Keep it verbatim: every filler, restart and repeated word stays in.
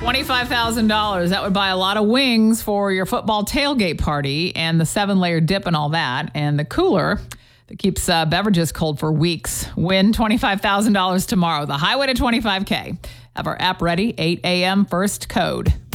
twenty-five thousand dollars. That would buy a lot of wings for your football tailgate party and the seven-layer dip and all that. And the cooler that keeps uh, beverages cold for weeks. Win twenty-five thousand dollars tomorrow. The highway to twenty-five K. Have our app ready, eight a.m. first code.